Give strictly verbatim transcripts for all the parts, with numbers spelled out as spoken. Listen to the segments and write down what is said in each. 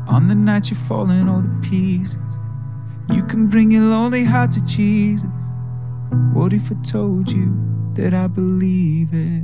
On the night you're falling all to pieces, you can bring your lonely heart to Jesus. What if I told you that I believe it?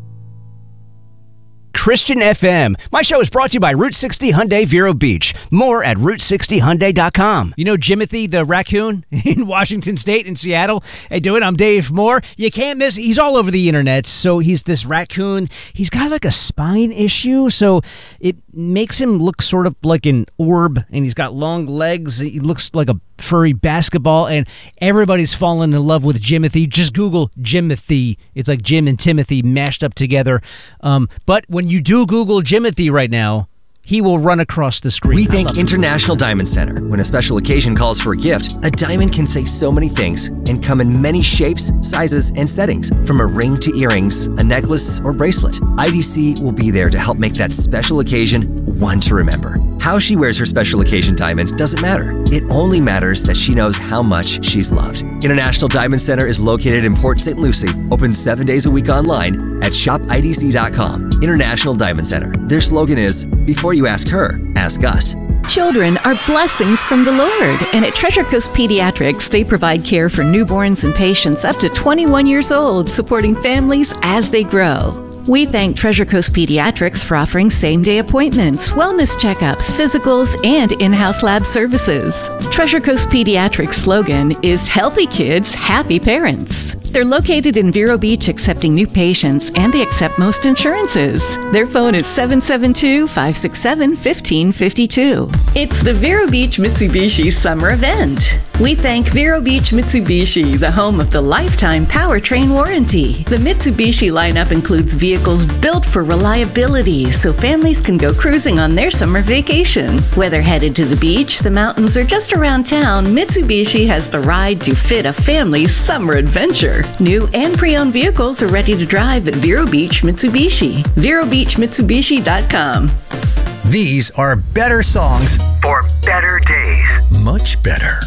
Christian F M. My show is brought to you by Route sixty Hyundai Vero Beach. More at route sixty hyundai dot com. You know Jimothy the raccoon in Washington State in Seattle? Hey, do it. I'm Dave Moore. You can't miss. He's all over the internet. So he's this raccoon. He's got like a spine issue, so it makes him look sort of like an orb, and he's got long legs. He looks like a furry basketball, and everybody's fallen in love with Jimothy. Just Google Jimothy. It's like Jim and Timothy mashed up together. Um, but when you do Google Jimothy right now, he will run across the screen. We think International Diamond Center. When a special occasion calls for a gift, a diamond can say so many things and come in many shapes, sizes, and settings. From a ring to earrings, a necklace, or bracelet, I D C will be there to help make that special occasion one to remember. How she wears her special occasion diamond doesn't matter. It only matters that she knows how much she's loved. International Diamond Center is located in Port Saint Lucie, open seven days a week online at shop I D C dot com. International Diamond Center. Their slogan is, before you ask her, ask us. Children are blessings from the Lord, and at Treasure Coast Pediatrics, they provide care for newborns and patients up to twenty-one years old, supporting families as they grow. We thank Treasure Coast Pediatrics for offering same-day appointments, wellness checkups, physicals, and in-house lab services. Treasure Coast Pediatrics' slogan is Healthy Kids, Happy Parents. They're located in Vero Beach, accepting new patients, and they accept most insurances. Their phone is seven seven two, five six seven, one five five two. It's the Vero Beach Mitsubishi Summer Event. We thank Vero Beach Mitsubishi, the home of the lifetime powertrain warranty. The Mitsubishi lineup includes vehicles built for reliability, so families can go cruising on their summer vacation. Whether headed to the beach, the mountains, or just around town, Mitsubishi has the ride to fit a family's summer adventure. New and pre-owned vehicles are ready to drive at Vero Beach Mitsubishi. Vero Beach Mitsubishi dot com. These are better songs for better days. Much better.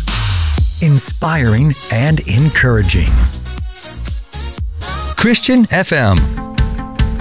Inspiring and encouraging. Christian F M.